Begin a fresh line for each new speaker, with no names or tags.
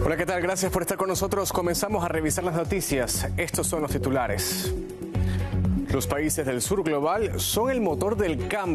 Hola, ¿qué tal? Gracias por estar con nosotros. Comenzamos a revisar las noticias. Estos son los titulares. Los países del sur global son el motor del cambio.